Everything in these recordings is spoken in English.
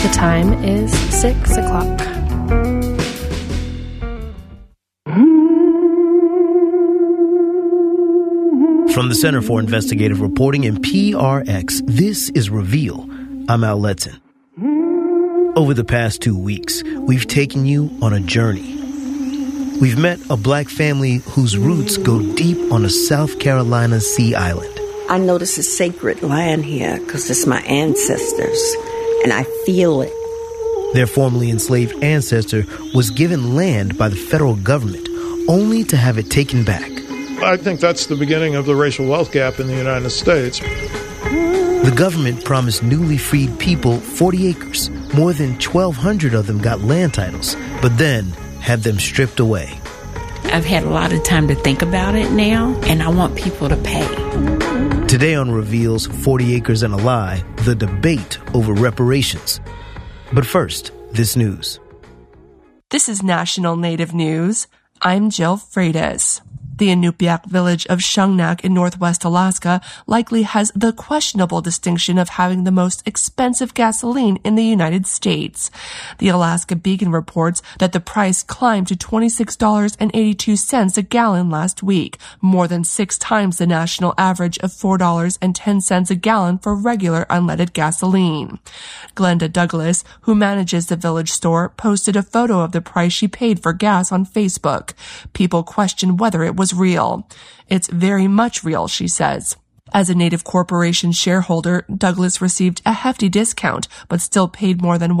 The time is 6 o'clock. From the Center for Investigative Reporting and PRX, this is Reveal. I'm Al Letson. Over the past 2 weeks, we've taken you on a journey. We've met a black family whose roots go deep on a South Carolina sea island. I know this is sacred land here because it's my ancestors, and I feel it. Their formerly enslaved ancestor was given land by the federal government, only to have it taken back. I think that's the beginning of the racial wealth gap in the United States. The government promised newly freed people 40 acres. More than 1,200 of them got land titles, but then had them stripped away. I've had a lot of time to think about it now, and I want people to pay. Today on Reveal's 40 Acres and a Lie, the debate over reparations. But first, this news. This is National Native News. I'm Jill Freitas. The Inupiaq village of Shungnak in northwest Alaska likely has the questionable distinction of having the most expensive gasoline in the United States. The Alaska Beacon reports that the price climbed to $26.82 a gallon last week, more than 6 times the national average of $4.10 a gallon for regular unleaded gasoline. Glenda Douglas, who manages the village store, posted a photo of the price she paid for gas on Facebook. People question whether it was real. It's very much real, she says. As a Native Corporation shareholder, Douglas received a hefty discount, but still paid more than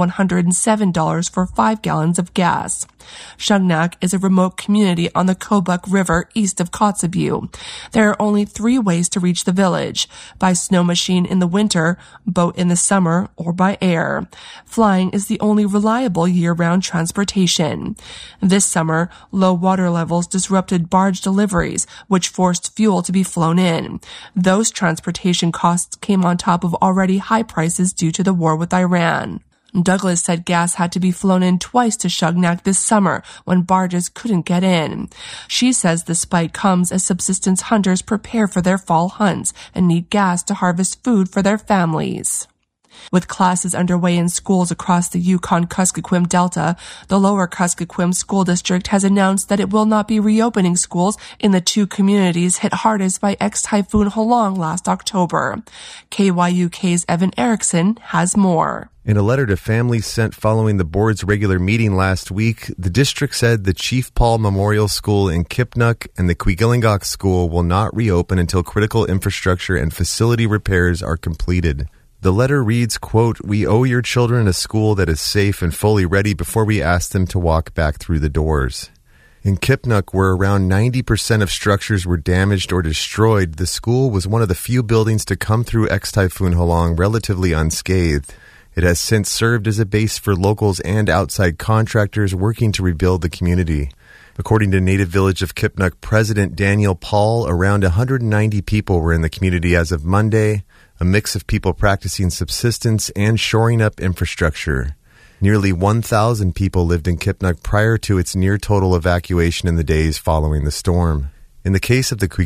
$107 for 5 gallons of gas. Shungnak is a remote community on the Kobuk River east of Kotzebue. There are only 3 ways to reach the village: by snow machine in the winter, boat in the summer, or by air. Flying is the only reliable year-round transportation. This summer, low water levels disrupted barge deliveries, which forced fuel to be flown in. Those transportation costs came on top of already high prices due to the war with Iran. Douglas said gas had to be flown in twice to Shungnak this summer when barges couldn't get in. She says the spike comes as subsistence hunters prepare for their fall hunts and need gas to harvest food for their families. With classes underway in schools across the Yukon-Kuskokwim Delta, the Lower Kuskokwim School District has announced that it will not be reopening schools in the 2 communities hit hardest by ex-Typhoon Halong last October. KYUK's Evan Erickson has more. In a letter to families sent following the board's regular meeting last week, the district said the Chief Paul Memorial School in Kipnuk and the Quigilingok School will not reopen until critical infrastructure and facility repairs are completed. The letter reads, quote, "We owe your children a school that is safe and fully ready before we ask them to walk back through the doors." In Kipnuk, where around 90% of structures were damaged or destroyed, the school was one of the few buildings to come through ex-Typhoon Halong relatively unscathed. It has since served as a base for locals and outside contractors working to rebuild the community. According to Native Village of Kipnuk President Daniel Paul, around 190 people were in the community as of Monday, a mix of people practicing subsistence and shoring up infrastructure. Nearly 1,000 people lived in Kipnuk prior to its near-total evacuation in the days following the storm. In the case of the